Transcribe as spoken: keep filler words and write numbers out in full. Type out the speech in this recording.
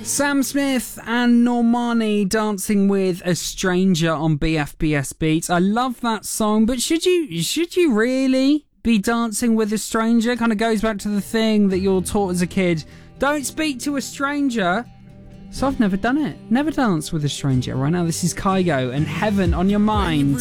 Sam Smith and Normani dancing with a stranger on B F B S Beats. I love that song, but should you should you really be dancing with a stranger? Kind of goes back to the thing that you're taught as a kid. Don't speak to a stranger. So I've never done it. Never danced with a stranger. Right now, this is Kygo and Heaven on Your Mind.